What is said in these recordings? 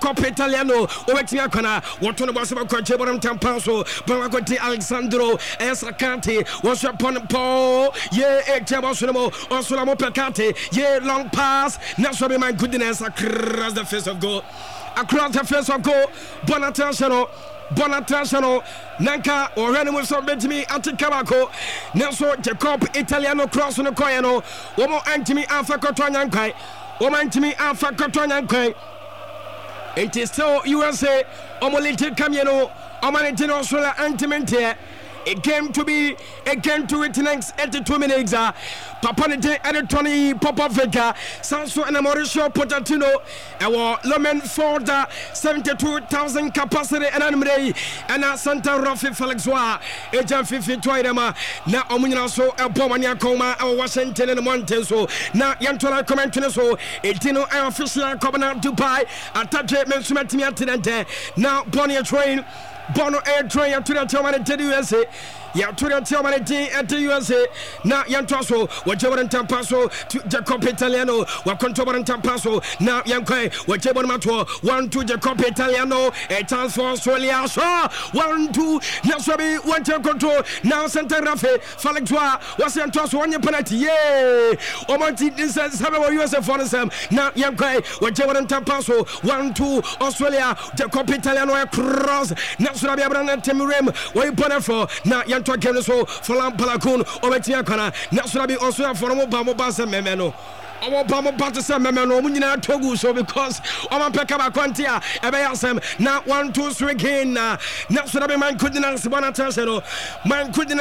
Coppa Italiano, Ovetiacana, what on the Bossa Cochebaram Tampaso, Bamacote Alexandro, Esracante, was upon Paul, Tabasimo, Osolamo Pacate, long pass, naturally, my goodness, across the face of goal. Across the face of goal, Bonatensano, Nanka, or Renamo Sorbetimi, Anticabako, Nelson Jacob Italiano cross on the Coyano, Womo Antimi Alpha Cotonyankai, Omantimi Alpha Cotonyankai. It is still USA, Omolite Camiano, Omanitino Sola Antimente. It came to be, it came to it next 82 minutes. Papanite and Tony Popovica, Sanso and Mauricio Potatino, our Lomen Ford 72,000 capacity and Anime, and Santa Rafi Felixwa, Agent 50 Toidema, now Omina so, Pomania Coma, our Washington and Monteso, now Yantola Commenting so, Etino official Covenant Dubai, Attache Mensumetimiatinente, now Bonnie Train. Bono air train to the German to the USA. Ya to the German at the USA. Now Yantoso, what German Tampaso to Jacob Italiano, what Contoban Tampaso. Now Yankai, what German Mato, 1-2 Jacob Italiano, a chance for Australia. 1-2 Nasabi, 1 control. Now Santa Rafe, Falexwa, was Yantoso, 1 penalty. Yay! Omonti is a USA for them. Now Yankai, what German Tampaso, 1-2 Australia, Jacob Italiano across. Nasurabi Abrana Temurim, where you put it for now Yanto Keneso, Folam Palakun, Ovetiacana, Nasurabi also for Obama Basa Memeno. Our Bama Batasa Memeno, Munina Togu, so because Oma Pekaba Quantia, Ebayasem, now 1-2 again. Nasurabi, man couldn't answer one attention, man couldn't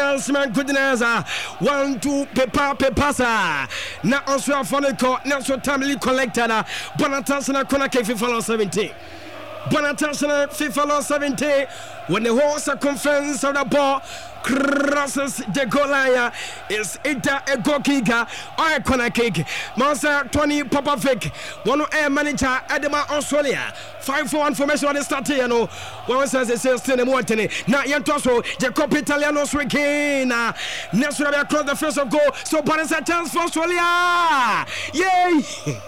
1-2 Pepasa. Now also a phone call, now so timely collected, Bonatasana Konake FIFA 17. Bonatasana FIFA 17 when the whole circumference of the ball crosses the goal line is either a goal kicker or a corner kick. Monster Tony Popovic, one air manager Edema Australia. 5-4 formation on the start here. No one says it's still more than now. Yantoso, Jacob Italiano again. Next across the first of goal. So but it's a chance for Australia. Yay!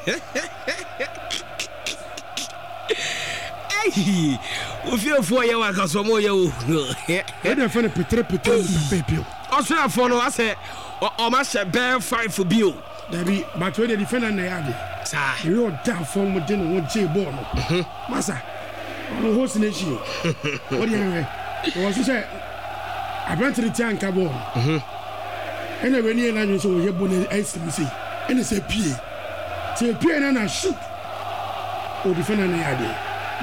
We feel for you, I got some more. You don't find a Peter baby. Also, for no, I say, or must bear 5 for Bill. There be, but when the defender in the yard, you don't down from within 1 J born. Massa, no horse in the issue. What do you mean? Was to say, I went to the tank, I born. And I went in and so you're born in ice to see. And it's a P. Say a P and I shoot. Or defender in the yard.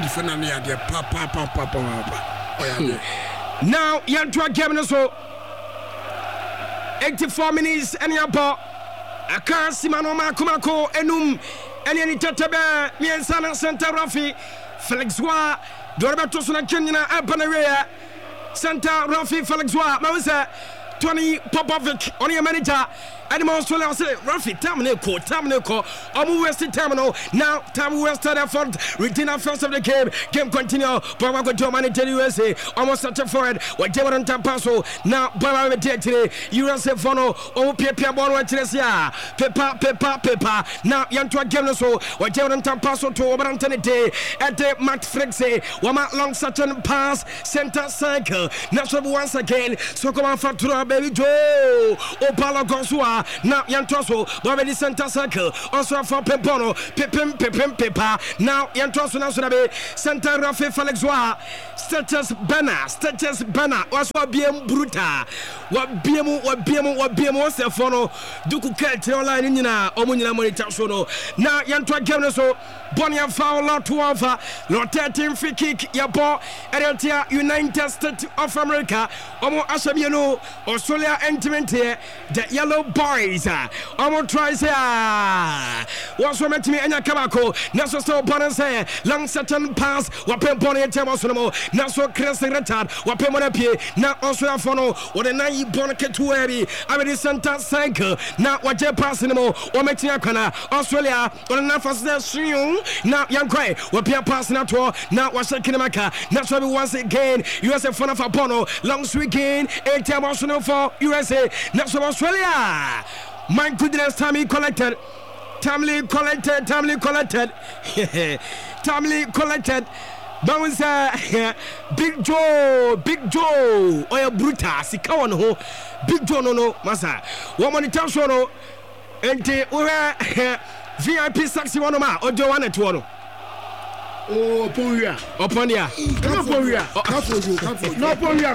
Now, Yantua Kevin so 84 minutes and Yapa Aka Simano Makumako Enum Eni Tatabe Miensana Santa Rafi Felixwa Dorbato Suna Kenya Apanarea Santa Rafi Felixwa Mausa Tony Popovic on your manager. Animal Australia say Rafi Tamneko, Omu West Terminal. Now Tam West Stafford retain first of the game. Game continue. Bama go Germany to USA. Almost such a forward. What German Tampaso. Now Bama today. USA Fono. Oh Peppa Bono Chesia. Peppa. Now Yantua Gemnoso. What German Tampaso to Oberantane at the Matt Frexe. Wama long such a pass. Center cycle. National once again. So come on Fatura baby Joe. Opala Gosua. Now Yantoso, Bobby Center Circle, also for Pepono, Pepa. Now Yantoso Nasonabe, Santa Rafi Felixwa, Status Banner, also BM Bruta, what BM Sefono, Duku Keltola Nina, Omunina Monitasono. Now Yantua Gemnoso, Bonia Fowler to offer, rotating free kick, Yapo, Edeltia, United States of America, Omo Asamiano, Australia Intimate, the Yellow Boys, Omo tries here. What's what me and Yakabako, Naso Store Bonus, long certain pass, Wapem Bonnie Tamosono, Naso Crescent Retard, Wapem Monapie, now also a phono, or the Nai Bonnet to Eddie, I mean, Santa Cycle, now what you're passing more, or Mexiacana, Australia, or enough as the stream, now Young Cray, what Pia passing at all, now what's a Kinamaka, that's why once again, USA Phone of Apono, long weekend, 8 Tamosono for USA, National Australia. My goodness, Tammy collected. timely collected. Bounce Big Joe oya bruta sika won ho Big Joe no masa wo monitor show no enti we VIP sexy one ma ojo one et one oh Ponria no Ponria no Ponria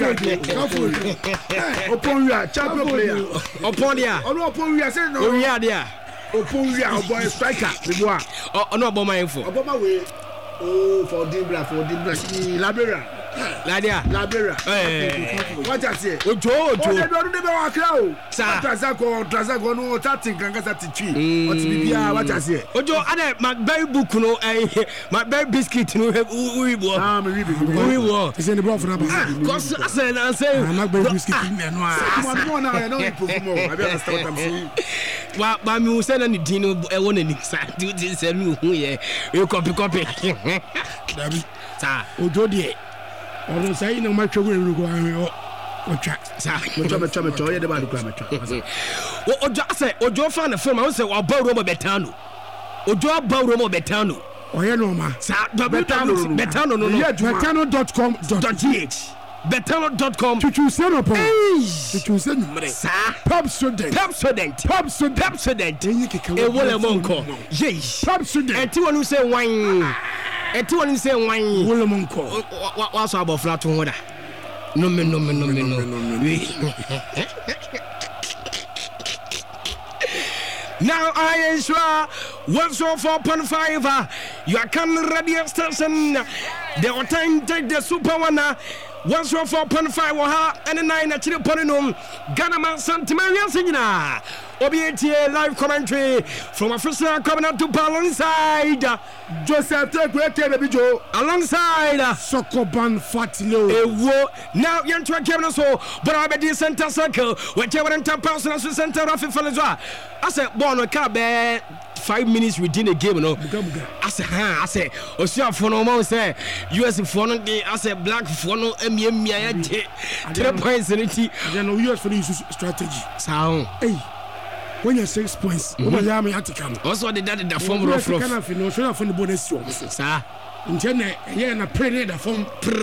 Ponria champion player Ponria say no Ponria there Ponria boy striker the boy no Obama info Obama way oh for Dimbra Labera what I say Ojo they don't never walk out Trazako no tatin ganga tati what bibia what I say Ojo ade Macberry book no Macberry biscuit no we wo is in the block for number cause I say Macberry biscuit no now I don't improve more I understand what I'm saying ba mi say na ni din no e won ani sa do this say no hu ye you copy Dabi sa Ojo de ọ̀rọ̀ sáyé náà máa tọ́gbọ́n ìlú kọ́ àwọn ọ̀twa mẹ́tọ́ ọ̀yẹ́ dẹ́gbà àdúgbò mẹ́tọ́. Ojo fan fún mi àwọn sẹ wà bá Roma Betano Ojo bá Roma Betano ọ̀yẹ́ náà ma Betano.com.gh Betano.com tutusẹ́ náà pọ̀ tutusẹ́ numere Pepsodent ewo lẹ mọ nkọ Pepsodent ẹtí wọn sẹ wáyé ẹtí wọn sẹ wáyé ewo lẹ mọ nkọ wàá sọ abọ́fra tó wọn dà nomi Now I ensure 104.5 you can radio station the time take the super one 104.5 waha and 9 at Chiliponum Ghana man Santimaria Singina OBATA live commentary from official coming to alongside Joseph baby Joe alongside Sokoban Fatilo now you're trying to so but I bet the center circle whichever enter personal center Rafi Falazwa I said born a car 5 minutes within a game no I say Osia for no say US for no I say black for no 3 points in it no US for use strategy sound hey when you 6 points over there me to come also the that form rough kind of no show for the bonus sir intene here na premier da form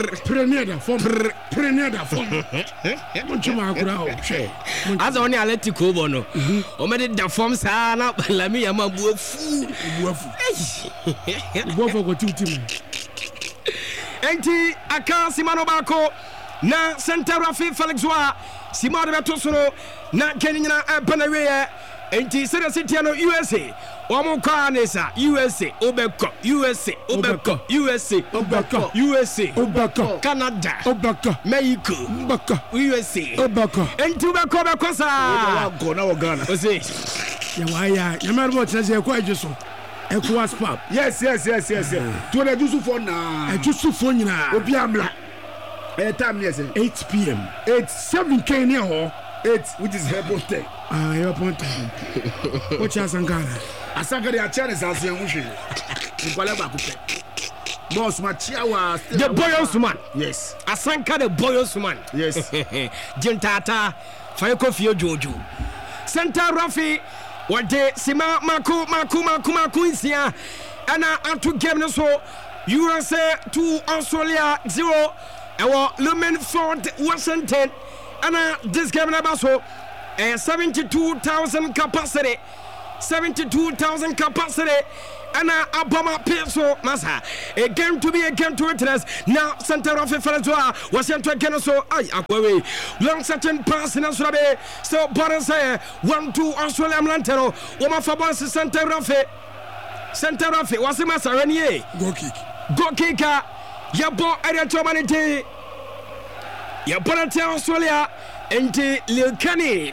monchuma akura o hwe as on Atletico bono o me da form sa na lami ya mabuafu go team enti aka simano bako na center Rafi Felix wa simano beto soro na kenyina banawe enti City City no USA Omo Kanesa USA Obeko Canada Obeko Mexico Obeko USA Obeko enti Obeko sa go na Ghana ose ya waya ya mara mo tse ko ajuso ECOWAS pap yes to the jusu for na ajusu for nyina obi amla time yes 8 p.m. 7 Kenya ho 8 which is her birthday your point what you Asanka de achane zazu enhwe nkwale ba kupe boss machiawa the boyos man yes Asanka the boyos man yes jintata fayeko fie jojo center Rafi wade sima maku insia ana atu game no so USA 2 Australia 0 ewo Lumenford Washington ana this game na baso 72,000 capacity 72,000 capacity and Abama peso masa a game to be a game to witness now center of Falazwa was sent to again so I long certain pass in Australia so Boris say 1-2 Australia Lantero Oma Fabos center of it was a massa Renier go kicker Yabo Editor ya bonate Australia enti Lil Kenny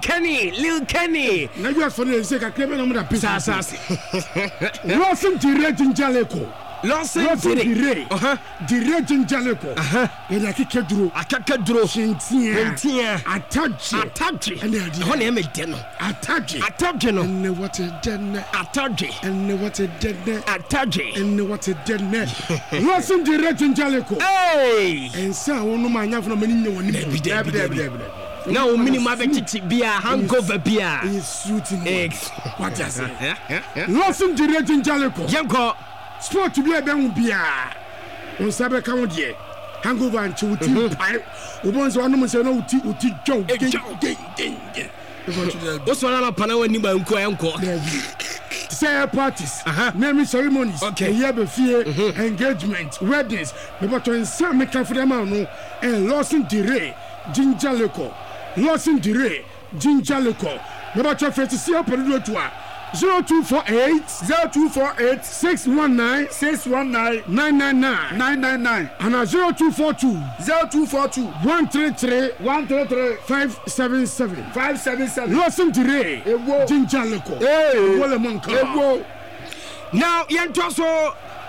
na you for the sake of claiming on that piece sasa Lawson direct Jaleko Lawson direct Jaleko ina kikeduro akakaduro shintia ataji ho na emede no ataji no and what a den ataji Lawson direct Jaleko hey and say wonu manya for many woni now minimum betiti bia hangover bia is shooting what you say Lawson direct Jaleko yanko sport to be a bang bia on sabe count here hangover and chuti pie ubonzo wanu se no uti john oso na pana wani ba nko enko say parties naming ceremonies year be fear engagement weddings me but in some make for them no and losing dire ginger liquor losing dire ginger liquor me but your face see up do to 0248 619 999 and 0242 133 577 losing dire ginger liquor now yentoso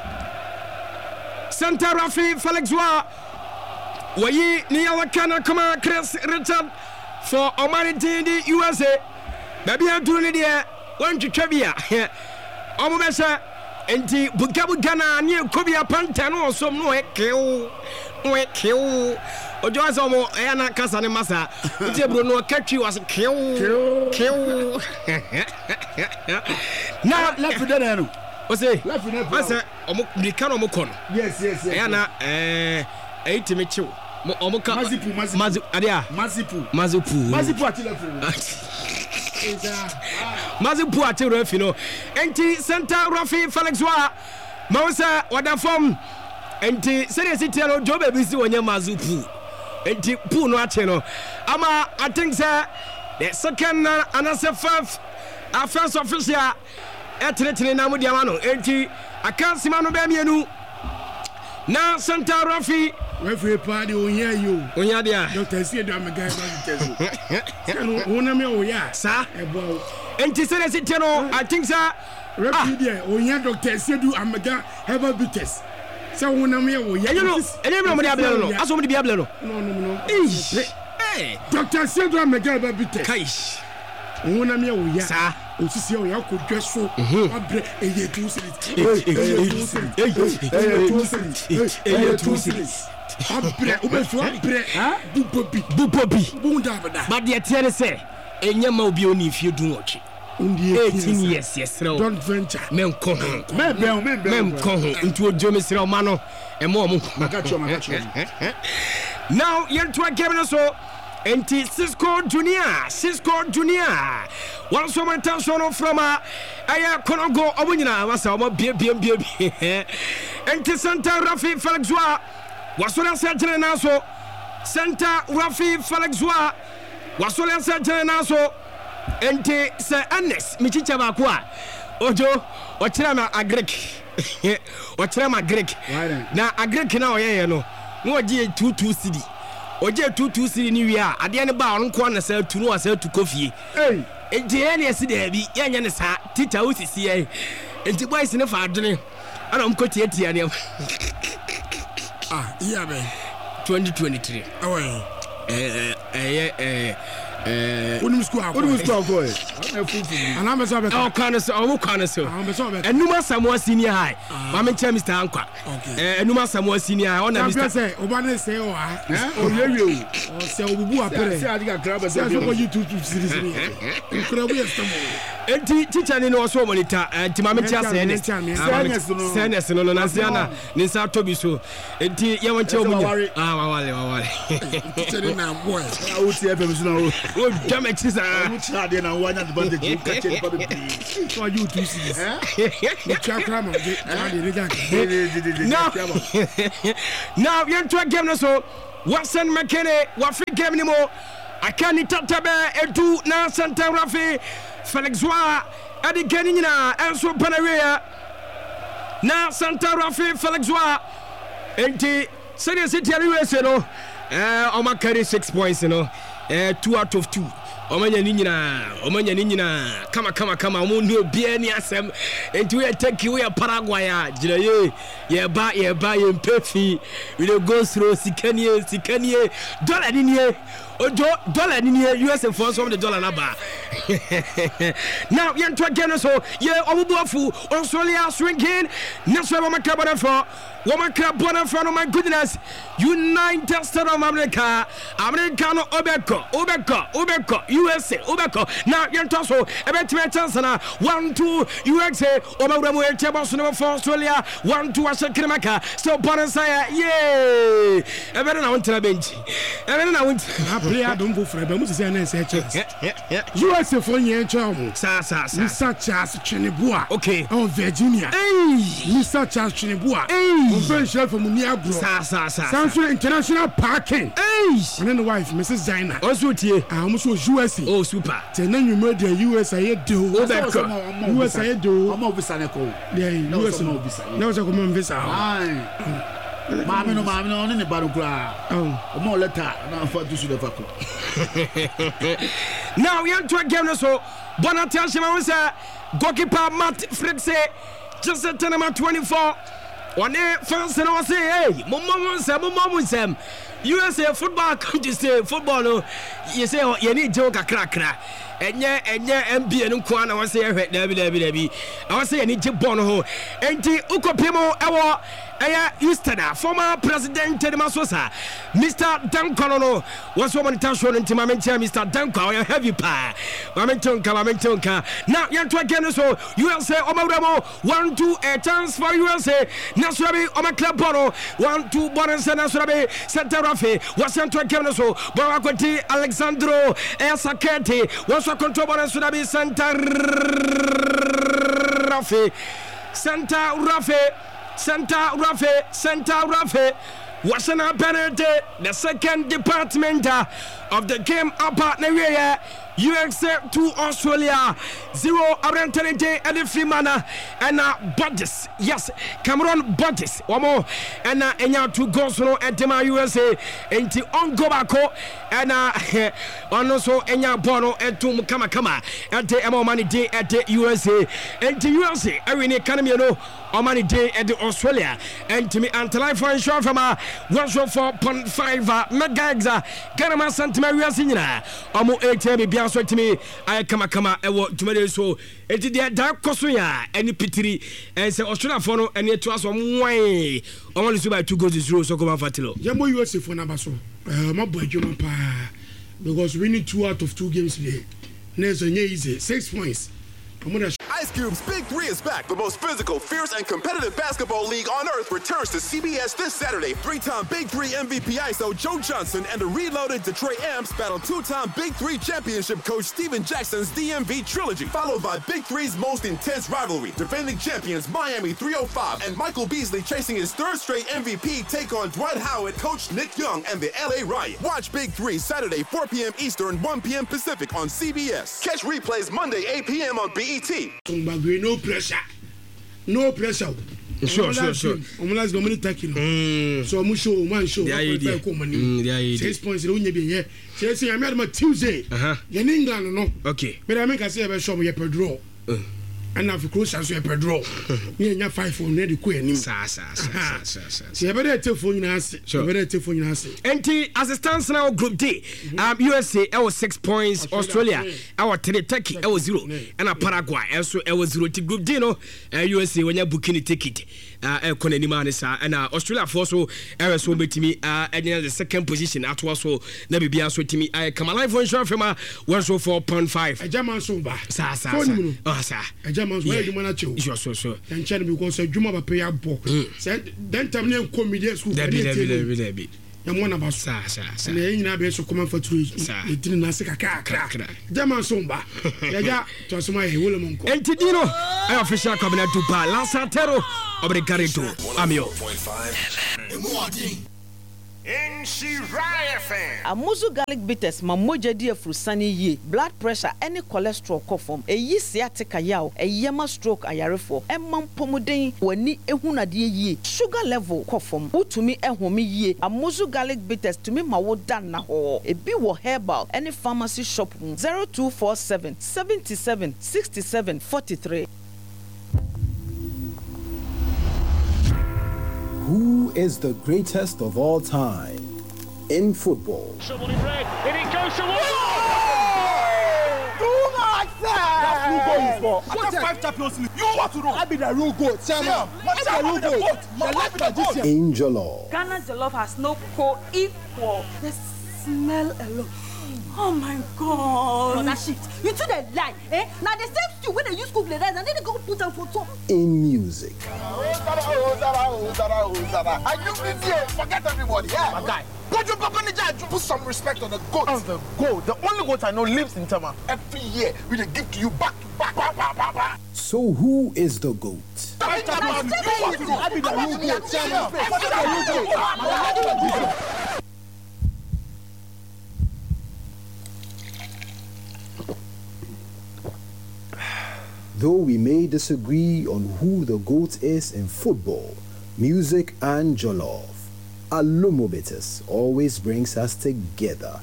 Santa Rafi Felix Wa wayi ni yakana kama Chris Richard for Omanity in the USA baby antuni dia wantwetwa bia omo besa enti bugabuga ne kobia panta no osom no ekew ojo aso mo e na kasa ne masa enti ebro no katwi was kew na left there no ose omo dika no mo kono yes e na eitime chew omo ka mazipu adia mazipu ati left Mazipu ati refi no enti Santa Rafi Felix Wa mausa wada form enti serious tiano jobe bisi wonye mazipu enti pu no ati no ama I think say the second and first official etretene na mu dia no enti akansima no be mienu na Santa Rafi we party onya dia Dr. Siedu Amega no wona me oya sa enti serious tiano I think say refi dia onya Dr. Siedu Amega heavy bitters say wona me oya you know ene me mo dia bele no aso mo dia bele no Dr. Siedu Amega heavy bitters kai wona me oya sa osisi oya ko dweso abre eye 2 series abre obeso abre bubobi bunda bada but the tiere say enyama obi oni fie dun ochi 18 years no don't venture men ko ntu ojo me sira o ma no e mo magacho now yentu agame so enti Cisco Junior one so man tension from aya konogo obunyina wasa omo bie enti Santa Rafi Felix Wa wasole sajene na so Santa Rafi Felix Wa wasole sajene na so enti se Anes michicha ba ko a ojo ochira ma agrek na agrek na oyeye no oje 22 cedi oje 22 cedi ni wi a ade ne ba on ko na sa tu no asa tu kofie enti ene esi da bi yenya ne sa tita usisi enti boys ne fa adene ana mkotie ne iya be 2023 awen Unum school boy ana me so be Enuma Samoa Senior High mama nche Mr. Ankwa Enuma Samoa Senior High ona Mr. say obane say o ha oyewe o se obubu apere say adiga grab say so you to series grab you stamo enti teacher ni no so monitor enti mama nche Senes no na siana ni sa tobi so enti ye wonche obunya wawale teacher ni na boy o ti FM so na o damage is you try dey na one advantage you catch it for the so you to series you try cram now you to game no so Watson McKinney wa free game ni mo akani tatabe edu na Santa Rafi Felix Wa adi gani nyina enso panawe na Santa Rafi Felix Wa enti serious city USA no o ma carry 6 points no 2 out of 2 omanya ni nyina kama omo ni obia ni asem enti we take we Paraguay jira ye ba ye mpefi we go through sikanie dollar ni ojo dollar ni US for some the dollar na ba now yen to again so ye obubuafu Australia swinging national woman club for oh my goodness, United States of America, Americano Obeko, USA, Obeko. Now, Yantoso, a better chance now. 1-2 USA, Obamu, Chabos, for Australia, 1-2 Ashakimaka, so Bonasaya, yay! I better not want to bench. I better not want to play. I don't go for a Bamus and USA for your charm, such as Chinibua, okay, oh Virginia, such as Chinibua, French from Niagara, Sancho International Parking, and then the wife, Mrs. Zaina, also here, I almost was USA. Oh, super. Then you murder USA do, USA do, I'm over Sanaco. Yeah, USA no, it's a common visa. Mamma, no, in the battle cry. Oh, more letter, now for to see the vacuum. Now we have to again so Bonatasha was a goalkeeper Matt Fritze, just at 24. One day, fans and I say, hey, Mom, USA football country say football. You say, you need joke a cracker. And yeah, MB and Kwana was say, Debbie. I was saying, I need to Bono. And the Ukopimo, our Easterner, former president Masosa, Mr. Dankono, was woman Tashan and Timamentia, Mr. Danko, a heavy pie. Mamentonka. Now, you're to again, so USA, Omaramo, 1-2, a chance for USA, Nasrabi, Oma Club Bono, 1-2, Bonas and Nasrabi, Santa Rafi, was sent to again, so Boraquati, Alexandro, Esaketi, was a control Bonas Surabi, Santa Rafi, was an penalty, the second department of the game partner area. USA to Australia 0 Orientality and the Freemana and Budges. Yes, Cameron Budges. One more and Enya to Gosno and Tema USA and to Ongobako and also Enya Bono and to Mukamakama and the Emo Money Day at the USA and to USA. Every economy, you know, Money Day at the Australia and to me until I find short from 104.5 megahertz. Ganama Santa Maria Senior. Omo 8 so to me I come ewo tumade so enti dia da koso ya eni pitiri en se Australia for no eni to aso mwan only so by 2-0 so come fatilo Jambo USA for number so my boy Juma pa because we need 2 out of 2 games today next one easy 6 points. Ice Cube's Big 3 is back. The most physical, fierce, and competitive basketball league on earth returns to CBS this Saturday. 3-time Big 3 MVP ISO Joe Johnson and the reloaded Detroit Amps battle 2-time Big 3 championship coach Steven Jackson's DMV trilogy, followed by Big 3's most intense rivalry. Defending champions Miami 305 and Michael Beasley chasing his 3rd straight MVP take on Dwight Howard, coach Nick Young, and the LA Riot. Watch Big 3 Saturday 4 p.m. Eastern, 1 p.m. Pacific on CBS. Catch replays Monday 8 p.m. on BET. No pressure. Sure. Last moment taking. So man show. 6 points. Say I made my Tuesday. In England no. Okay. But I make I say about show me per draw. And now for close as you per draw. Me 5 for ready ko anim. Say better telephone na ase. Better telephone na ase. NT as it stands now group D. USA I was 6 points, Australia I was 3, Turkey I was 0 and Paraguay also I was 0 to group D no. USA when you booking ticket. Economy man is and Australia for so so betimi and the second position at also na bibia so timi I come alive for sure from 104.5 a German so ba sa a German where you man acho sure and channel because Juma ba pay abo then time na comedy school be I'm one about sa and you be so come for true it didn't na sika crack German so ba ya to so my wole monko entidino official cabinet to ba Lansatero Obrigado, amigo. Amuzu garlic bitters ma moja di afrusani ye blood pressure any cholesterol kofom eyi sciatica yaw eyema stroke ayarefo emam pomuden wani ehunade ye sugar level kofom utumi ehome ye Amuzu garlic bitters tumi ma wodan na ho ebi wo herbal any pharmacy shop 0247 77 67 43. Who is the greatest of all time? in football. Someone in red, and it goes to In Jollof. Ghana Jollof has no co-equal. The smell alone. Oh my God. That shit. You two they lie, eh? Now the same stew when they use cook the rice and then they go put on for top. In music. Are you busy? Forget everybody, yeah? My guy. Put some respect on the goat. Oh, the goat. The only goat I know lives in Tama. Every year, we dey give to you back to back. So who is the GOAT? Though we may disagree on who the GOAT is in football, music and jollof, Alumobitis always brings us together.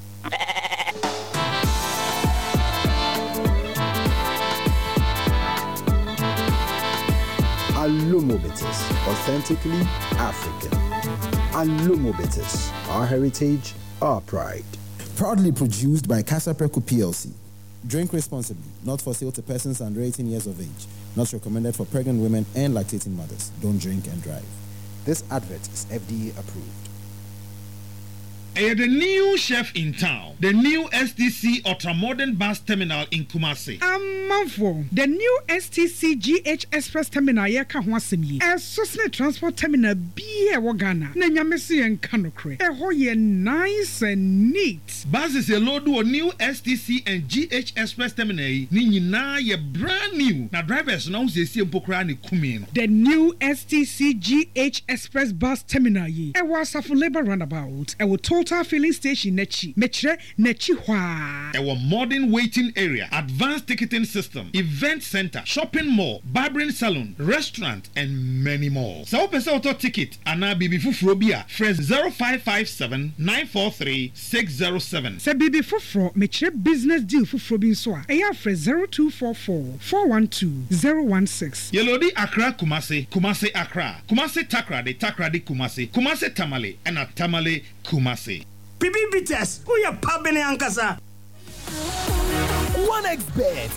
Alumobitis, authentically African. Alumobitis, our heritage, our pride. Proudly produced by Casa Preco PLC. Drink responsibly, not for sale to persons under 18 years of age. Not recommended for pregnant women and lactating mothers. Don't drink and drive. This advert is FDA approved. The new chef in town, the new STC Ultramodern Bus Terminal in Kumasi. Amanfo, the new STC GH Express Terminal yeka ho asem yi. Sosne Transport Terminal biye wo Ghana. Na nyamese yen kanokre. Ho ye nice and neat. Buses a load of new STC and GH Express Terminal ni nyina ye brand new. Na drivers na se sie mpokra ni kumi no. The new STC GH Express Bus Terminal yi. Was Asafo Labour Roundabout. Total filling station nechi mechre nechi hwa. Our modern waiting area, advanced ticketing system, event center, shopping mall, barbering salon, restaurant, and many more. So open auto ticket ana bibi fufuro bia fresh 0557 943 607. Se bibi fufuro mechre business deal fufuro bi nso a eya fresh 0244 412 016. Yelodi Accra Kumasi, Kumasi Accra, Kumasi Takra de Kumasi, Kumasi Tamale and a Tamale Kumasi. Bibi Bites, who ya pabene ankasa? 1xBet